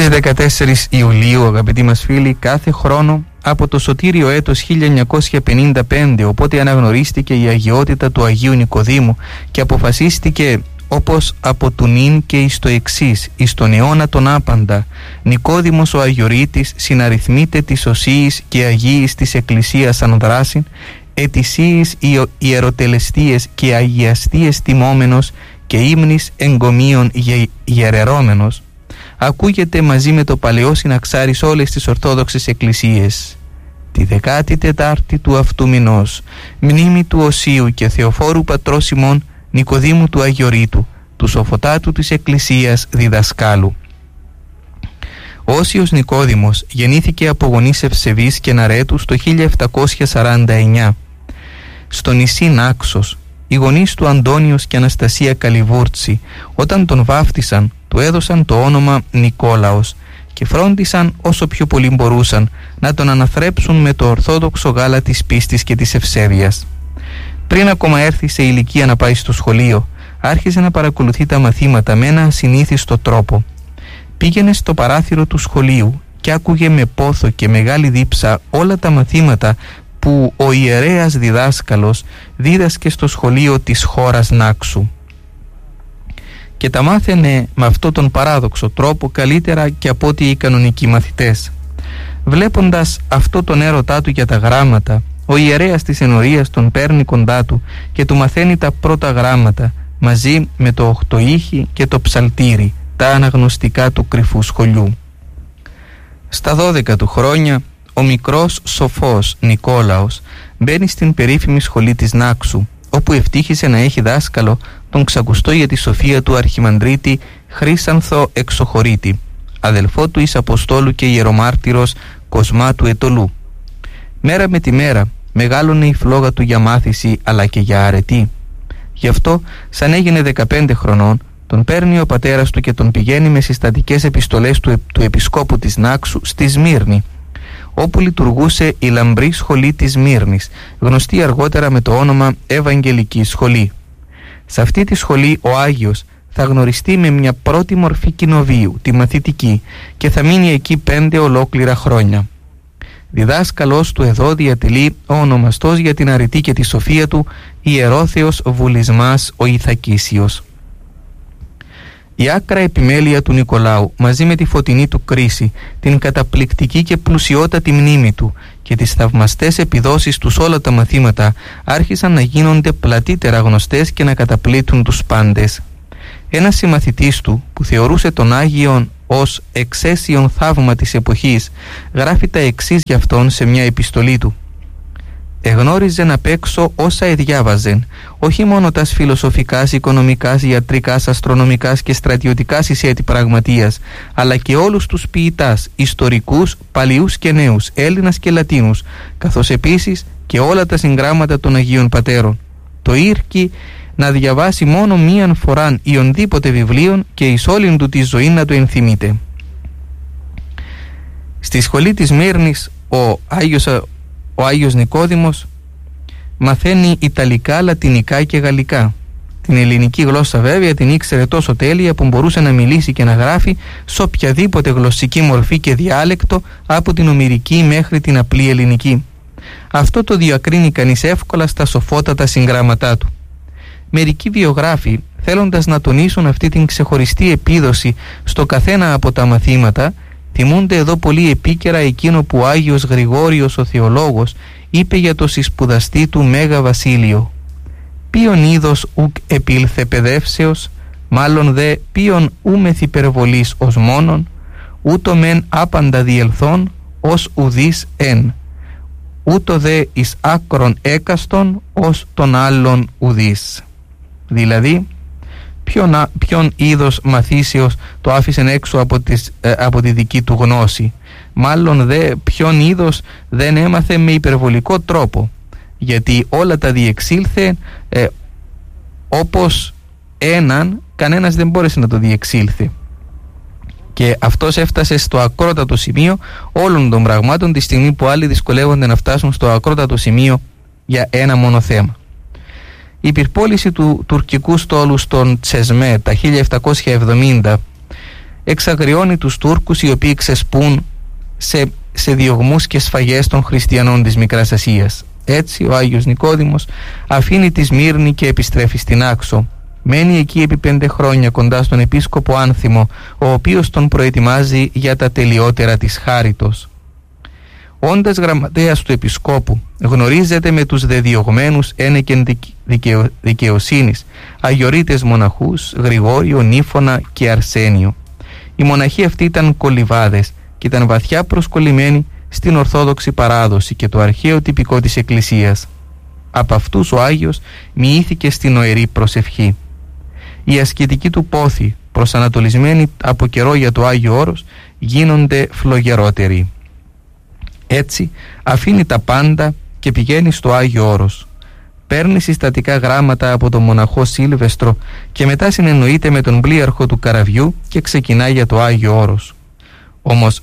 Στις 14 Ιουλίου, αγαπητοί μας φίλοι, κάθε χρόνο από το σωτήριο έτος 1955, οπότε αναγνωρίστηκε η αγιότητα του Αγίου Νικοδήμου και αποφασίστηκε όπως από του νυν και εις το εξής, εις τον αιώνα τον άπαντα, Νικόδημος ο Αγιορείτης συναριθμείται της οσίης και αγίης της Εκκλησίας αν δράσιν, ετησίης ιεροτελεστίες και αγιαστίες τιμόμενος και ύμνης εγκομείων ιερερώμενος, ακούγεται μαζί με το παλαιό συναξάρι σε όλες τις Ορθόδοξες Εκκλησίες. Τη 14η του αυτού μηνός, μνήμη του Οσίου και Θεοφόρου πατρός ημών Νικοδήμου του Αγιορείτου, του σοφοτάτου της Εκκλησίας διδασκάλου. Ο Όσιος Νικόδημος γεννήθηκε από γονείς ευσεβείς και ναρέτους το 1749. Στο νησί Νάξος, οι γονείς του Αντώνιος και Αναστασία Καλιβούρτσι, όταν τον βάφτισαν, του έδωσαν το όνομα Νικόλαος και φρόντισαν όσο πιο πολύ μπορούσαν να τον αναθρέψουν με το ορθόδοξο γάλα της πίστης και της ευσέβειας. Πριν ακόμα έρθει σε ηλικία να πάει στο σχολείο, άρχισε να παρακολουθεί τα μαθήματα με ένα ασυνήθιστο τρόπο. Πήγαινε στο παράθυρο του σχολείου και άκουγε με πόθο και μεγάλη δίψα όλα τα μαθήματα που ο ιερέας διδάσκαλος δίδασκε στο σχολείο της χώρας Νάξου. Και τα μάθαινε με αυτόν τον παράδοξο τρόπο καλύτερα και από ό,τι οι κανονικοί μαθητές. Βλέποντας αυτό τον έρωτά του για τα γράμματα, ο ιερέας της ενορίας τον παίρνει κοντά του και του μαθαίνει τα πρώτα γράμματα μαζί με το οχτοήχη και το ψαλτήρι, τα αναγνωστικά του κρυφού σχολιού. Στα 12 του χρόνια, ο μικρός σοφός Νικόλαος μπαίνει στην περίφημη σχολή της Νάξου, όπου ευτύχησε να έχει δάσκαλο τον ξακουστό για τη σοφία του αρχιμανδρίτη Χρύσανθο Εξοχωρίτη, αδελφό του εις Αποστόλου και ιερομάρτυρος Κοσμά του Ετωλού. Μέρα με τη μέρα μεγάλωνε η φλόγα του για μάθηση αλλά και για αρετή. Γι' αυτό, σαν έγινε 15 χρονών, τον παίρνει ο πατέρας του και τον πηγαίνει με συστατικές επιστολές του επισκόπου της Νάξου στη Σμύρνη, όπου λειτουργούσε η λαμπρή σχολή της Σμύρνης, γνωστή αργότερα με το όνομα Ευαγγελική Σχολή. Σε αυτή τη σχολή ο Άγιος θα γνωριστεί με μια πρώτη μορφή κοινοβίου, τη μαθητική, και θα μείνει εκεί 5 ολόκληρα χρόνια. Διδάσκαλος του εδώ διατελεί ο ονομαστός για την αρετή και τη σοφία του Ιερόθεος Βουλισμάς ο Ηθακίσιος. Η άκρα επιμέλεια του Νικολάου μαζί με τη φωτεινή του κρίση, την καταπληκτική και πλουσιότατη μνήμη του και τις θαυμαστές επιδόσεις του σε όλα τα μαθήματα άρχισαν να γίνονται πλατύτερα γνωστές και να καταπλήττουν τους πάντες. Ένας συμμαθητής του που θεωρούσε τον Άγιον ως εξαίσιον θαύμα της εποχής γράφει τα εξής για αυτόν σε μια επιστολή του. Εγνώριζεν απ' έξω όσα εδιάβαζεν, όχι μόνο τας φιλοσοφικάς, οικονομικάς, ιατρικάς, αστρονομικάς και στρατιωτικάς εις έτη πραγματείας, αλλά και όλους τους ποιητάς, ιστορικούς, παλιούς και νέους, Έλληνας και Λατίνους, καθώς επίσης και όλα τα συγγράμματα των Αγίων Πατέρων. Το ήρκει να διαβάσει μόνο μίαν φοράν ιονδήποτε βιβλίων και εις όλην του τη ζωή να το ενθυμείται. Στη σχολή της Μύρνης ο Άγιος Νικόδημος μαθαίνει Ιταλικά, Λατινικά και Γαλλικά. Την ελληνική γλώσσα βέβαια την ήξερε τόσο τέλεια που μπορούσε να μιλήσει και να γράφει σε οποιαδήποτε γλωσσική μορφή και διάλεκτο, από την ομηρική μέχρι την απλή ελληνική. Αυτό το διακρίνει κανείς εύκολα στα σοφότατα συγγράμματά του. Μερικοί βιογράφοι, θέλοντας να τονίσουν αυτή την ξεχωριστή επίδοση στο καθένα από τα μαθήματα, θυμούνται εδώ πολύ επίκαιρα εκείνο που ο Άγιος Γρηγόριος ο Θεολόγος είπε για το συσπουδαστή του Μέγα Βασίλειο. Ποιον είδος ουκ επήλθε παιδεύσεως, μάλλον δε ποιον ούμεθ υπερβολής ως μόνον, ούτω μεν άπαντα διελθόν ως ουδείς εν, ούτω δε εις άκρον έκαστον ως τον άλλον ουδείς. Δηλαδή, ποιον είδος μαθήσεως το άφησεν έξω από τη δική του γνώση, μάλλον δε ποιον είδος δεν έμαθε με υπερβολικό τρόπο, γιατί όλα τα διεξήλθε όπως έναν, κανένας δεν μπόρεσε να το διεξήλθε. Και αυτός έφτασε στο ακρότατο σημείο όλων των πραγμάτων τη στιγμή που άλλοι δυσκολεύονται να φτάσουν στο ακρότατο σημείο για ένα μόνο θέμα. Η πυρπόληση του τουρκικού στόλου στον Τσεσμέ τα 1770 εξαγριώνει τους Τούρκους οι οποίοι ξεσπούν σε διωγμούς και σφαγές των χριστιανών της Μικράς Ασίας. Έτσι ο Άγιος Νικόδημος αφήνει τη Σμύρνη και επιστρέφει στην Άξο. Μένει εκεί επί 5 χρόνια κοντά στον επίσκοπο Άνθιμο, ο οποίος τον προετοιμάζει για τα τελειότερα της χάριτος. Όντας γραμματέας του επισκόπου, γνωρίζεται με τους δεδιωγμένους ένεκεν δικαιοσύνης, αγιορείτες μοναχούς Γρηγόριο, Νύφωνα και Αρσένιο. Οι μοναχοί αυτοί ήταν κολυβάδες και ήταν βαθιά προσκολλημένοι στην Ορθόδοξη παράδοση και το αρχαίο τυπικό της Εκκλησίας. Από αυτούς ο Άγιος μοιήθηκε στην νοερή προσευχή. Οι ασκητικοί του πόθοι, προσανατολισμένοι από καιρό για το Άγιο Όρος, γίνονται φλογερότεροι. Έτσι αφήνει τα πάντα και πηγαίνει στο Άγιο Όρος. Παίρνει συστατικά γράμματα από τον μοναχό Σίλβεστρο και μετά συνεννοείται με τον πλοίαρχο του καραβιού και ξεκινά για το Άγιο Όρος. Όμως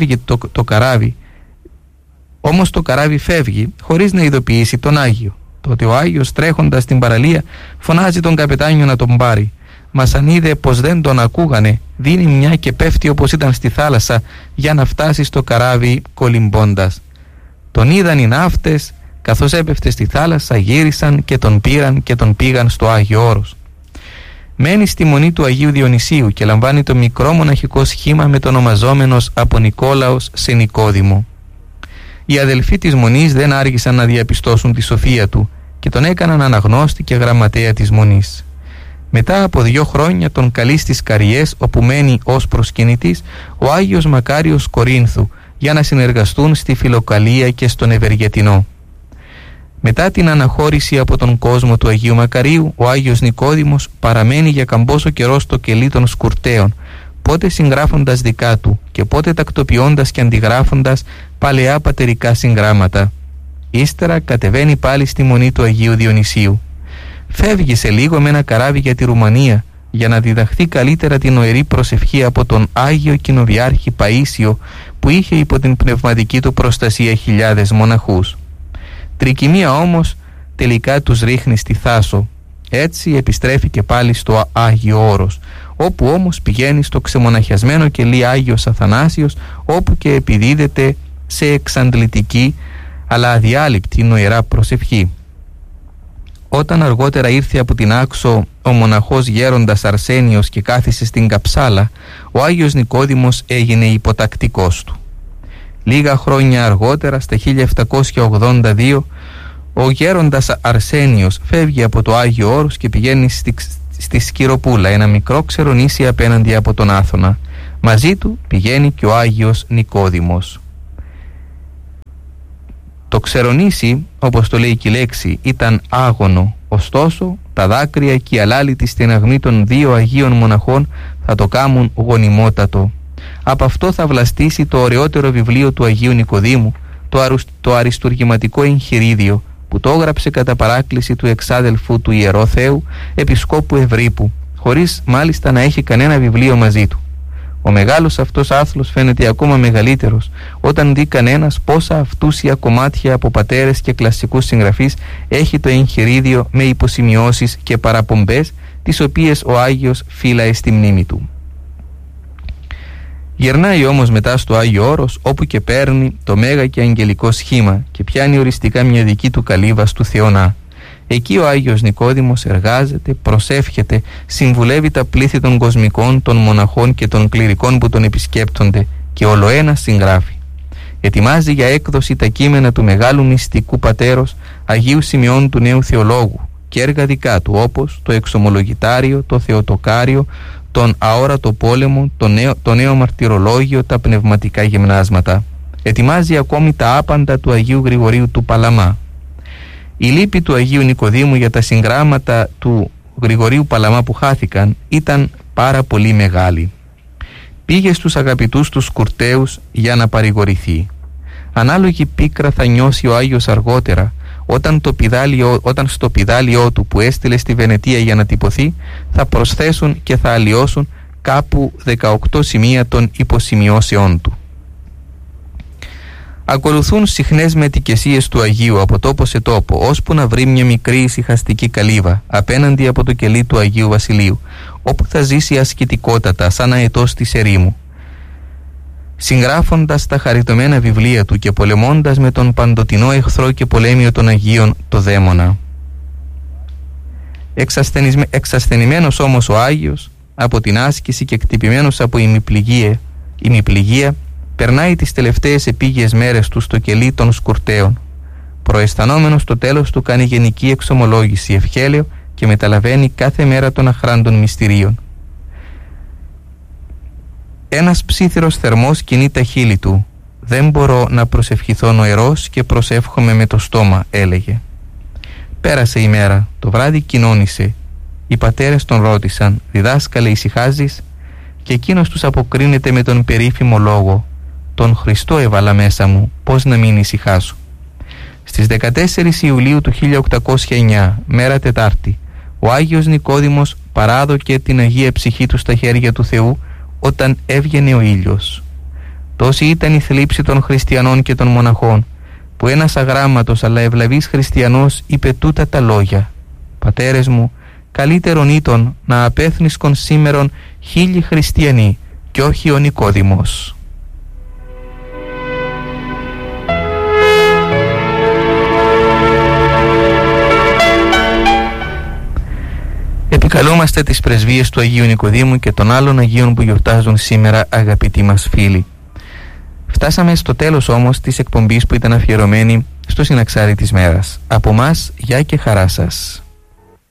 το καράβι φεύγει χωρίς να ειδοποιήσει τον Άγιο. Τότε ο Άγιος, τρέχοντας στην παραλία, φωνάζει τον καπετάνιο να τον πάρει. Μα αν είδε πως δεν τον ακούγανε, δίνει μια και πέφτει όπως ήταν στη θάλασσα για να φτάσει στο καράβι κολυμπώντας. Τον είδαν οι ναύτες, καθώς έπεφτε στη θάλασσα, γύρισαν και τον πήραν και τον πήγαν στο Άγιο Όρος. Μένει στη μονή του Αγίου Διονυσίου και λαμβάνει το μικρό μοναχικό σχήμα μετονομαζόμενος από Νικόλαος σε Νικόδημο. Οι αδελφοί της μονής δεν άργησαν να διαπιστώσουν τη σοφία του και τον έκαναν αναγνώστη και γραμματέα της μονής. Μετά από 2 χρόνια τον καλεί στις Καριές, όπου μένει ως προσκυνητής ο Άγιος Μακάριος Κορίνθου, για να συνεργαστούν στη Φιλοκαλία και στον Ευεργετινό. Μετά την αναχώρηση από τον κόσμο του Αγίου Μακαρίου, ο Άγιος Νικόδημος παραμένει για καμπόσο καιρό στο κελί των Σκουρτέων, πότε συγγράφοντας δικά του και πότε τακτοποιώντας και αντιγράφοντας παλαιά πατερικά συγγράμματα. Ύστερα κατεβαίνει πάλι στη μονή του Αγίου Διονυσίου. Φεύγει σε λίγο με ένα καράβι για τη Ρουμανία για να διδαχθεί καλύτερα την νοερή προσευχή από τον Άγιο Κοινοβιάρχη Παΐσιο, που είχε υπό την πνευματική του προστασία χιλιάδες μοναχούς. Τρικυμία όμως τελικά τους ρίχνει στη Θάσο. Έτσι επιστρέφει και πάλι στο Άγιο Όρος, όπου όμως πηγαίνει στο ξεμοναχιασμένο κελί Άγιος Αθανάσιος, όπου και επιδίδεται σε εξαντλητική αλλά αδιάλειπτη νοερά προσευχή. Όταν αργότερα ήρθε από την Άξο ο μοναχός γέροντας Αρσένιος και κάθισε στην Καψάλα, ο Άγιος Νικόδημος έγινε υποτακτικός του. Λίγα χρόνια αργότερα, στα 1782, ο γέροντας Αρσένιος φεύγει από το Άγιο Όρος και πηγαίνει στη Σκυροπούλα, ένα μικρό ξερονήσι απέναντι από τον Άθωνα. Μαζί του πηγαίνει και ο Άγιος Νικόδημος. Το ξερονήσι, όπως το λέει και η λέξη, ήταν άγωνο, ωστόσο τα δάκρυα και η αλάλητη στεναγμή των 2 Αγίων μοναχών θα το κάμουν γονιμότατο. Από αυτό θα βλαστήσει το ωραιότερο βιβλίο του Αγίου Νικοδήμου, το αριστουργηματικό εγχειρίδιο, που το έγραψε κατά παράκληση του εξάδελφου του Ιερό Θεού, Επισκόπου Ευρύπου, χωρίς μάλιστα να έχει κανένα βιβλίο μαζί του. Ο μεγάλος αυτός άθλος φαίνεται ακόμα μεγαλύτερος όταν δει κανένας πόσα αυτούσια κομμάτια από πατέρες και κλασσικούς συγγραφείς έχει το εγχειρίδιο με υποσημειώσεις και παραπομπές, τις οποίες ο Άγιος φύλαε στη μνήμη του. Γερνάει όμως μετά στο Άγιο Όρος, όπου και παίρνει το μέγα και αγγελικό σχήμα και πιάνει οριστικά μια δική του καλύβα του Θεονά. Εκεί ο Άγιος Νικόδημος εργάζεται, προσεύχεται, συμβουλεύει τα πλήθη των κοσμικών, των μοναχών και των κληρικών που τον επισκέπτονται και ολοένα συγγράφει. Ετοιμάζει για έκδοση τα κείμενα του μεγάλου μυστικού πατέρος Αγίου Σημειών του Νέου Θεολόγου και έργα δικά του, όπως το Εξομολογητάριο, το Θεοτοκάριο, τον Αόρατο Πόλεμο, το νέο Μαρτυρολόγιο, τα πνευματικά γυμνάσματα. Ετοιμάζει ακόμη τα άπαντα του Αγίου Γρηγορίου του Παλαμά. Η λύπη του Αγίου Νικοδήμου για τα συγγράμματα του Γρηγορίου Παλαμά που χάθηκαν ήταν πάρα πολύ μεγάλη. Πήγε στους αγαπητούς τους Σκουρτέους για να παρηγορηθεί. Ανάλογη πίκρα θα νιώσει ο Άγιος αργότερα, όταν στο πηδάλιό του που έστειλε στη Βενετία για να τυπωθεί θα προσθέσουν και θα αλλοιώσουν κάπου 18 σημεία των υποσημειώσεών του. Ακολουθούν συχνές μετικεσίες του Αγίου από τόπο σε τόπο, ώσπου να βρει μια μικρή ησυχαστική καλύβα απέναντι από το κελί του Αγίου Βασιλείου, όπου θα ζήσει ασκητικότατα σαν αετός της ερήμου. Συγγράφοντας τα χαριτωμένα βιβλία του και πολεμώντας με τον παντοτινό εχθρό και πολέμιο των Αγίων, το δαίμονα. Εξασθενημένος όμως ο Άγιος από την άσκηση και εκτυπημένος από ημιπληγία, περνάει τις τελευταίες επίγειες μέρες του στο κελί των σκουρτέων. Προαισθανόμενος το τέλος του κάνει γενική εξομολόγηση ευχέλαιο και μεταλαβαίνει κάθε μέρα των αχράντων μυστηρίων. Ένας ψήθυρος θερμός κινεί τα χείλη του. «Δεν μπορώ να προσευχηθώ νοερός και προσεύχομαι με το στόμα», έλεγε. Πέρασε η μέρα, το βράδυ κοινώνησε. Οι πατέρες τον ρώτησαν «Διδάσκαλε, ησυχάζεις?» Και εκείνος τους αποκρίνεται με τον περίφημο λόγο «Τον Χριστό έβαλα μέσα μου, πώς να μην ησυχάσω». Στις 14 Ιουλίου του 1809, μέρα Τετάρτη, ο Άγιος Νικόδημος παράδοκε την Αγία Ψυχή του στα χέρια του Θεού όταν έβγαινε ο ήλιος. Τόση ήταν η θλίψη των χριστιανών και των μοναχών, που ένας αγράμματος αλλά ευλαβής χριστιανός είπε τούτα τα λόγια: «Πατέρες μου, καλύτερον ήταν να απέθνισκον σήμερον 1000 χριστιανοί και όχι ο Νικόδημος». Επικαλούμαστε τις πρεσβείες του Αγίου Νικοδήμου και των άλλων Αγίων που γιορτάζουν σήμερα, αγαπητοί μας φίλοι. Φτάσαμε στο τέλος όμως της εκπομπής που ήταν αφιερωμένη στο συναξάρι της μέρας. Από μας, γεια και χαρά σας.